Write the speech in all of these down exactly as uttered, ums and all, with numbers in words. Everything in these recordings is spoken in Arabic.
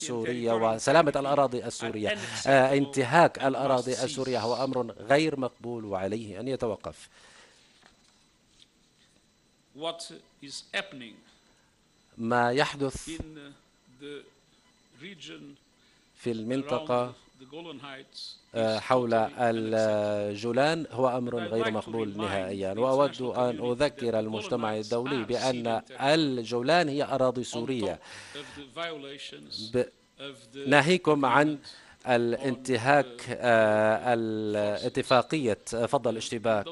السورية وسلامة الأراضي السورية. آه، انتهاك الأراضي السورية هو أمر غير مقبول وعليه أن يتوقف. ما يحدث في المنطقة حول الجولان هو أمر غير مقبول نهائيا، وأود أن أذكر المجتمع الدولي بأن الجولان هي أراضي سورية، ناهيكم عن الانتهاك الاتفاقية فض الاشتباك،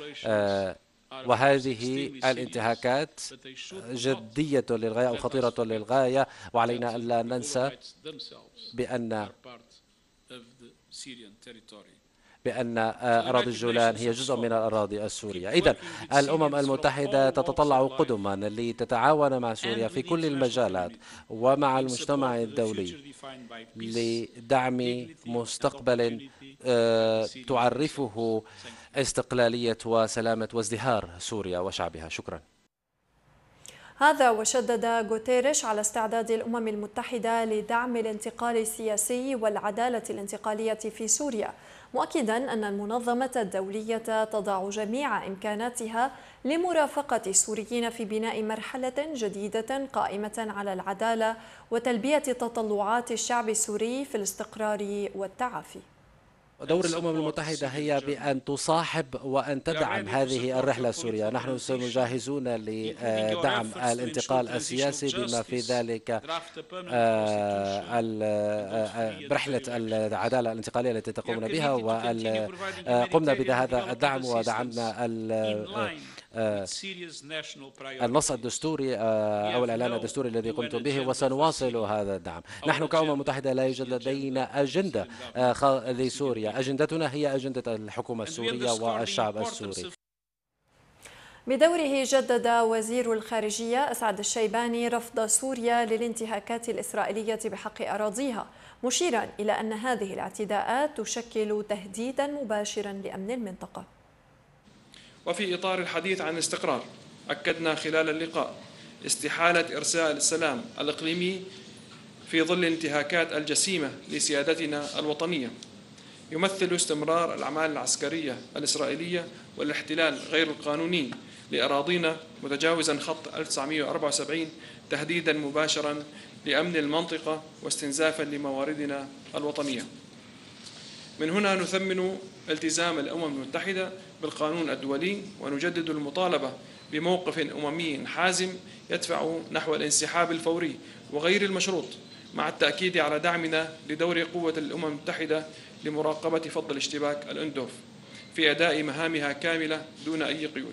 وهذه الانتهاكات جدية للغاية أو خطيرة للغاية، وعلينا أن لا ننسى بأن بأن أراضي الجولان هي جزء من الأراضي السورية. إذن الأمم المتحدة تتطلع قدما لتتعاون مع سوريا في كل المجالات ومع المجتمع الدولي لدعم مستقبل تعرفه استقلالية وسلامة وازدهار سوريا وشعبها. شكرا. هذا وشدد غوتيريش على استعداد الأمم المتحدة لدعم الانتقال السياسي والعدالة الانتقالية في سوريا، مؤكدا أن المنظمة الدولية تضع جميع إمكاناتها لمرافقة السوريين في بناء مرحلة جديدة قائمة على العدالة وتلبية تطلعات الشعب السوري في الاستقرار والتعافي. دور الأمم المتحدة هي بأن تصاحب وأن تدعم هذه الرحلة السورية. نحن سنجهزون لدعم الانتقال السياسي بما في ذلك برحلة العدالة الانتقالية التي تقومون بها، وقمنا بهذا الدعم ودعمنا النص الدستوري أو الإعلان الدستوري الذي قمتم به، وسنواصل هذا الدعم. نحن كأمم متحدة لا يوجد لدينا أجندة لسوريا، أجندتنا هي أجندة الحكومة السورية والشعب السوري. بدوره جدد وزير الخارجية أسعد الشيباني رفض سوريا للانتهاكات الإسرائيلية بحق أراضيها، مشيرا إلى أن هذه الاعتداءات تشكل تهديدا مباشرا لأمن المنطقة. وفي إطار الحديث عن الاستقرار، أكدنا خلال اللقاء استحالة إرساء السلام الإقليمي في ظل الانتهاكات الجسيمة لسيادتنا الوطنية. يمثل استمرار الأعمال العسكرية الإسرائيلية والاحتلال غير القانوني لأراضينا متجاوزا خط ألف وتسعمئة وأربعة وسبعين تهديدا مباشرا لأمن المنطقة واستنزافا لمواردنا الوطنية. من هنا نثمن التزام الأمم المتحدة بالقانون الدولي، ونجدد المطالبة بموقف أممي حازم يدفع نحو الانسحاب الفوري وغير المشروط، مع التأكيد على دعمنا لدور قوة الأمم المتحدة لمراقبة فض الاشتباك الأندوف في أداء مهامها كاملة دون أي قيود.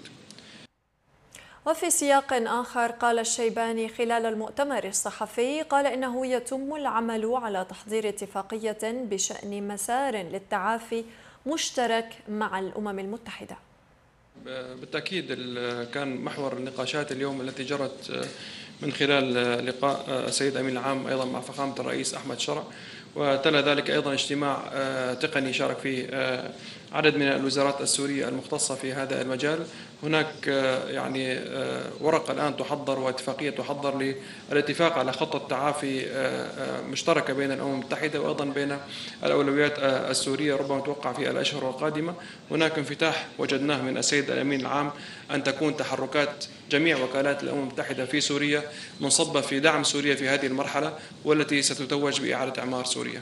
وفي سياق آخر قال الشيباني خلال المؤتمر الصحفي قال إنه يتم العمل على تحضير اتفاقية بشأن مسار للتعافي مشترك مع الأمم المتحدة. بالتأكيد كان محور النقاشات اليوم التي جرت من خلال لقاء السيد أمين العام أيضا مع فخامة الرئيس أحمد شرع، وتلا ذلك أيضا اجتماع تقني شارك فيه عدد من الوزارات السورية المختصة في هذا المجال. هناك يعني ورقة الآن تحضر واتفاقية تحضر للاتفاق على خطة تعافي مشتركة بين الأمم المتحدة وأيضا بين الأولويات السورية، ربما توقع في الأشهر القادمة. هناك انفتاح وجدناه من السيد الأمين العام أن تكون تحركات جميع وكالات الأمم المتحدة في سوريا منصبة في دعم سوريا في هذه المرحلة والتي ستتوج بإعادة إعمار سوريا.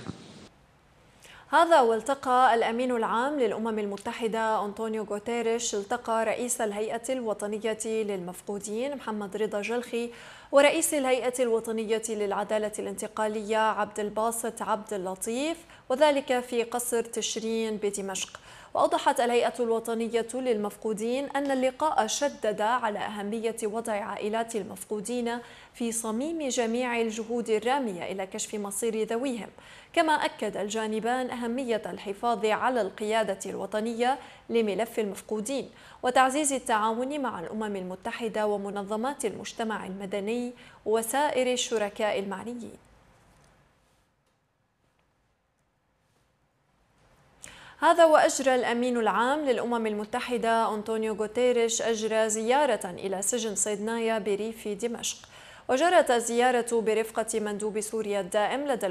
هذا والتقى الأمين العام للأمم المتحدة أنطونيو غوتيريش التقى رئيس الهيئة الوطنية للمفقودين محمد رضا جلخي ورئيس الهيئة الوطنية للعدالة الانتقالية عبد الباسط عبد اللطيف، وذلك في قصر تشرين بدمشق. وأوضحت الهيئة الوطنية للمفقودين أن اللقاء شدد على أهمية وضع عائلات المفقودين في صميم جميع الجهود الرامية إلى كشف مصير ذويهم، كما أكد الجانبان أهمية الحفاظ على القيادة الوطنية لملف المفقودين وتعزيز التعاون مع الأمم المتحدة ومنظمات المجتمع المدني وسائر الشركاء المعنيين. هذا وأجرى الأمين العام للأمم المتحدة أنطونيو غوتيريش أجرى زيارة إلى سجن صيدنايا بريف دمشق، وجرت الزيارة برفقة مندوب سوريا الدائم لدى